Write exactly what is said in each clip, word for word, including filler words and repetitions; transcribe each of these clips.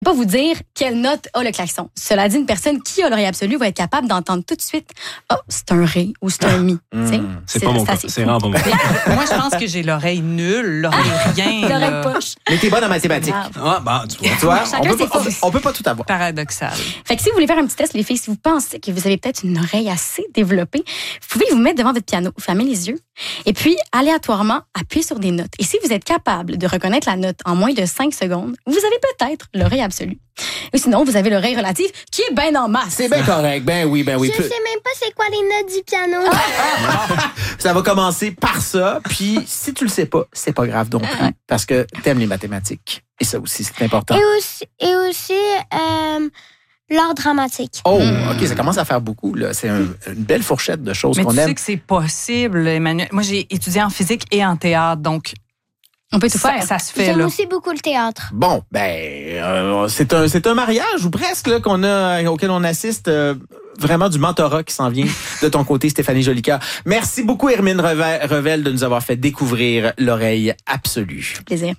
Pas vous dire quelle note a le klaxon. Cela dit, une personne qui a l'oreille absolue va être capable d'entendre tout de suite « Ah, oh, c'est un ré » ou « c'est un mi ». Mmh. C'est, c'est pas mon cas. C'est vraiment pas mon cas. Moi, je pense que j'ai l'oreille nulle, l'oreille rien. L'oreille poche. Mais t'es bonne en mathématiques. Ah, bah, tu vois. Tu vois, Chacun on, peut ses pas, forces. on, on peut pas tout avoir. Paradoxal. Fait que si vous voulez faire un petit test, les filles, si vous pensez que vous avez peut-être une oreille assez développée, vous pouvez vous mettre devant votre piano, fermer les yeux et puis aléatoirement appuyer sur des notes. Et si vous êtes capable de reconnaître la note en moins de cinq secondes, vous avez peut-être l'oreille absolue. Ou sinon, vous avez l'oreille relative qui est bien en masse. C'est bien correct. Ben oui, ben oui. Je sais même pas c'est quoi les notes du piano. Ça va commencer par ça. Puis si tu le sais pas, c'est pas grave non plus. Parce que t'aimes les mathématiques. Et ça aussi, c'est important. Et aussi, et aussi euh, l'art dramatique. Oh, OK, ça commence à faire beaucoup. Là. C'est un, une belle fourchette de choses Mais qu'on tu aime. sais que c'est possible, Emmanuel. Moi, j'ai étudié en physique et en théâtre, donc On peut tout ça, faire. ça se fait, J'aime là. aussi beaucoup le théâtre. Bon, ben, euh, c'est un, c'est un mariage ou presque là, qu'on a, auquel on assiste. Euh, vraiment du mentorat qui s'en vient de ton côté, Stéphanie Jolicoeur. Merci beaucoup, Hermine Revel, Revel, de nous avoir fait découvrir l'oreille absolue. Plaisir.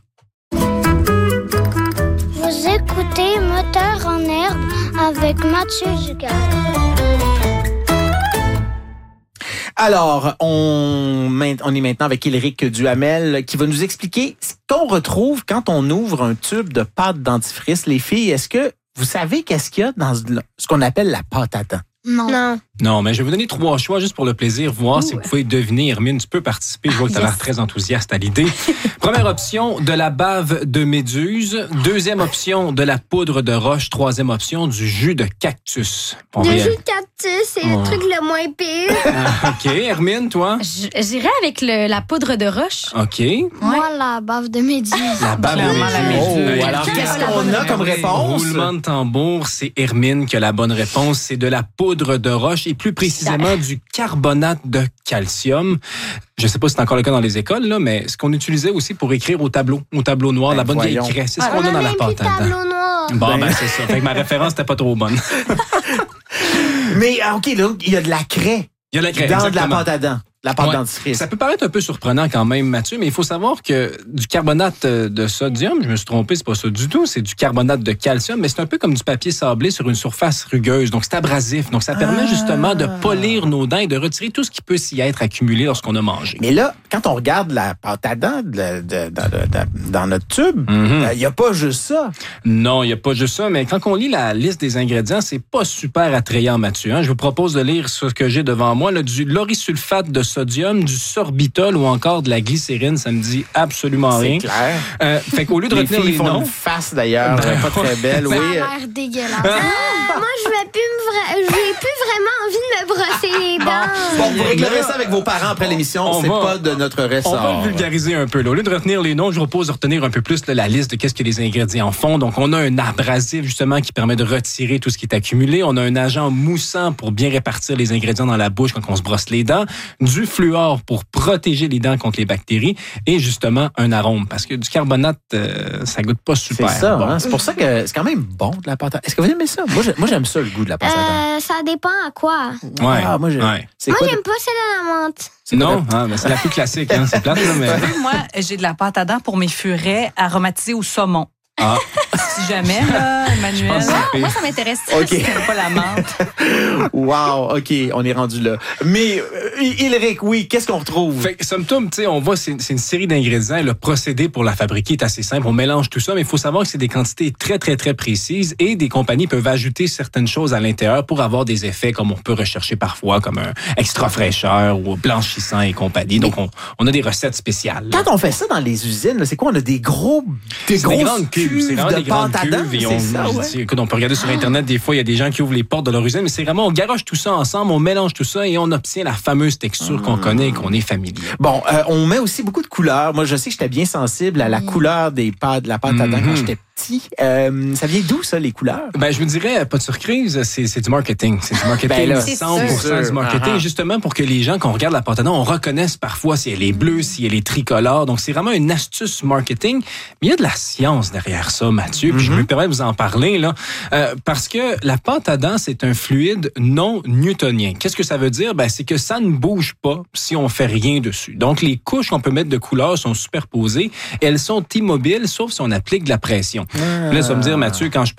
Vous écoutez Moteur en herbe avec Mathieu Dugal. Alors, on, on est maintenant avec Éric Duhamel qui va nous expliquer ce qu'on retrouve quand on ouvre un tube de pâte dentifrice. Les filles, est-ce que vous savez qu'est-ce qu'il y a dans ce qu'on appelle la pâte à dents? Non. Non. Non, mais je vais vous donner trois choix juste pour le plaisir, voir Ouh. si vous pouvez deviner. Hermine, tu peux participer. Je vois que tu as yes. l'air très enthousiaste à l'idée. Première option, de la bave de méduse. Deuxième option, de la poudre de roche. Troisième option, du jus de cactus. Le jus de cactus, c'est oh. le truc le moins pire. Ah, OK. Hermine, toi? J'irais avec le, la poudre de roche. OK. Ouais. Moi, la bave de méduse. La bave de méduse. Oh, alors, qu'est-ce qu'on a comme réponse? Roulement de tambour, c'est Hermine qui a la bonne réponse. C'est de la poudre de roche et plus précisément du carbonate de calcium. Je ne sais pas si c'est encore le cas dans les écoles, là, mais ce qu'on utilisait aussi pour écrire au tableau, au tableau noir, ben, la bonne vieille craie. C'est ce qu'on a dans la pâte à dents. Bon, ben, c'est ça. Fait que ma référence n'était pas trop bonne. Mais, OK, là, il y a de la craie. Il y a de la craie, dans exactement. de la pâte à dents. La pâte ouais. dentifrice. Ça peut paraître un peu surprenant quand même, Mathieu, mais il faut savoir que du carbonate de sodium, je me suis trompé, c'est pas ça du tout, c'est du carbonate de calcium, mais c'est un peu comme du papier sablé sur une surface rugueuse, donc c'est abrasif. Donc ça permet ah. justement de polir nos dents et de retirer tout ce qui peut s'y être accumulé lorsqu'on a mangé. Mais là, quand on regarde la pâte à dents de, de, de, de, dans notre tube, il mm-hmm. n'y a pas juste ça. Non, il n'y a pas juste ça, mais quand on lit la liste des ingrédients, c'est pas super attrayant, Mathieu. Hein? Je vous propose de lire ce que j'ai devant moi, là, du laurysulfate de sodium, du sorbitol ou encore de la glycérine, ça me dit absolument c'est rien. C'est clair. Euh, fait qu'au lieu de les retenir filles les font noms, une face d'ailleurs, pas très belle. Ça oui. a l'air dégueulasse. Ah, moi, je vais plus me, vra... j'ai plus vraiment envie de me brosser les dents. Bon, vous réglerez ça avec vos parents après l'émission. On c'est va, pas de notre ressort. On va le vulgariser un peu. Là. Au lieu de retenir les noms, je vous propose de retenir un peu plus là, la liste de qu'est-ce que les ingrédients font. Donc, on a un abrasif justement qui permet de retirer tout ce qui est accumulé. On a un agent moussant pour bien répartir les ingrédients dans la bouche quand on se brosse les dents. Du fluor pour protéger les dents contre les bactéries et justement un arôme parce que du carbonate euh, ça goûte pas super c'est ça bon. Hein? C'est pour ça que c'est quand même bon de la pâte à... Est-ce que vous aimez ça? Moi, moi j'aime ça le goût de la pâte à dents. Euh, ça dépend à quoi. Ouais. Ah, moi j'aime, ouais. moi, j'aime pas celle à la menthe. C'est non, ah, ben c'est la plus classique, hein, c'est plate là, mais moi j'ai de la pâte à dents pour mes furets aromatisés au saumon. Ah. Si jamais, là, Emmanuel. Ah, moi, ça m'intéresse. OK. C'est pas la menthe. Wow, OK, on est rendu là. Mais, euh, Éric, oui, qu'est-ce qu'on retrouve? Fait que, somme toute, tu sais, on voit, c'est, c'est une série d'ingrédients. Le procédé pour la fabriquer est assez simple. On mélange tout ça, mais il faut savoir que c'est des quantités très, très, très précises et des compagnies peuvent ajouter certaines choses à l'intérieur pour avoir des effets comme on peut rechercher parfois, comme un extra fraîcheur ou blanchissant et compagnie. Donc, on, on a des recettes spéciales. Quand on fait ça dans les usines, là, c'est quoi? On a des gros, des c'est grosses des grandes cuves. C'est vraiment des grandes cuves. Et on, ça, ouais. dit, écoute, on peut regarder sur Internet, des fois, il y a des gens qui ouvrent les portes de leur usine, mais c'est vraiment, on garoche tout ça ensemble, on mélange tout ça et on obtient la fameuse texture mmh. qu'on connaît et qu'on est familier. Bon, euh, on met aussi beaucoup de couleurs. Moi, je sais que j'étais bien sensible à la mmh. couleur des pâtes, de la pâte à dents mmh. quand j'étais petit. Euh, ça vient d'où, ça, les couleurs? Ben, je vous dirais, pas de surprise, c'est, c'est du marketing. C'est du marketing, ben là, cent pour cent du marketing, uh-huh. justement pour que les gens, quand on regarde la pâte à dents, on reconnaisse parfois si elle est bleue, si elle est tricolore. Donc, c'est vraiment une astuce marketing. Mais il y a de la science derrière ça, Mathieu. Puis, mm-hmm. je me permets de vous en parler, là. Euh, parce que la pâte à dents, c'est un fluide non newtonien. Qu'est-ce que ça veut dire? Ben, c'est que ça ne bouge pas si on fait rien dessus. Donc, les couches qu'on peut mettre de couleurs sont superposées. Elles sont immobiles, sauf si on applique de la pression. Ah. Là, ça veut me dire, Mathieu, quand je